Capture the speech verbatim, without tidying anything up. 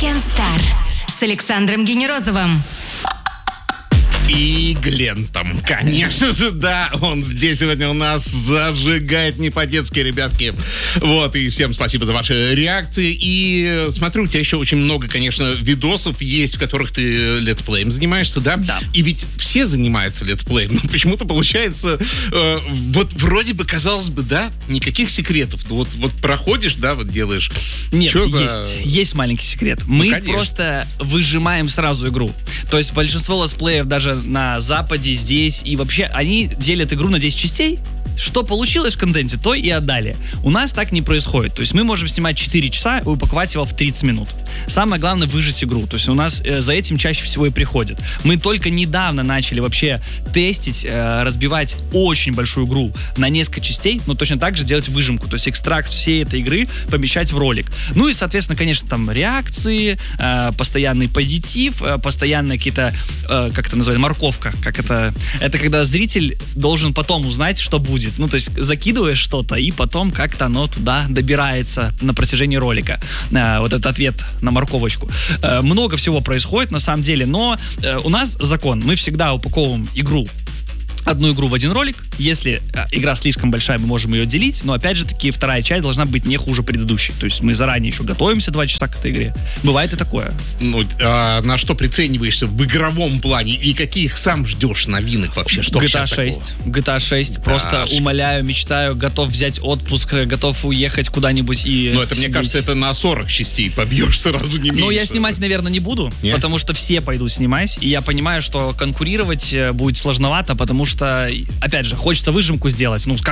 Weekend Star с Александром Генерозовым. И Глентом, конечно же, да, он здесь сегодня у нас зажигает не по-детски, ребятки. Вот, и всем спасибо за ваши реакции. И смотрю, у тебя еще очень много, конечно, видосов есть, в которых ты летсплеем занимаешься, да? Да. И ведь все занимаются летсплеем, но почему-то получается, э, вот вроде бы, казалось бы, да, никаких секретов. Ну, вот, вот проходишь, да, вот делаешь. Нет, Чё за... есть, есть маленький секрет. Мы конечно. просто выжимаем сразу игру. То есть большинство летсплеев даже на Западе, здесь и вообще, они делят игру на десять частей. Что получилось в контенте, то и отдали. У нас так не происходит. То есть мы можем снимать четыре часа и упаковать его в тридцать минут. Самое главное — выжать игру. То есть у нас э, за этим чаще всего и приходит. Мы только недавно начали вообще тестить, э, разбивать очень большую игру на несколько частей, но точно так же делать выжимку. То есть экстракт всей этой игры помещать в ролик. Ну и, соответственно, конечно, там реакции, э, постоянный позитив, э, постоянные какие-то, э, как это называется, морковка. Как это? Это когда зритель должен потом узнать, что будет. Ну, то есть закидываешь что-то, и потом как-то оно туда добирается на протяжении ролика. Э, вот этот ответ на морковочку. Э, много всего происходит, на самом деле, но э, у нас закон. Мы всегда упаковываем игру, одну игру в один ролик. Если э, игра слишком большая, мы можем ее делить, но, опять же таки, вторая часть должна быть не хуже предыдущей. То есть мы заранее еще готовимся два часа к этой игре. Бывает и такое. Ну, а на что прицениваешься в игровом плане? И каких сам ждешь новинок вообще? Что джи ти эй шесть. джи ти эй шесть. Да. Просто умоляю, мечтаю, готов взять отпуск, готов уехать куда-нибудь и Ну, это, сидеть. мне кажется, это на сорок частей побьешь сразу, не меньше. Ну, я снимать, наверное, не буду, Нет? потому что все пойдут снимать, и я понимаю, что конкурировать будет сложновато, потому что, опять же, хочется выжимку сделать, ну,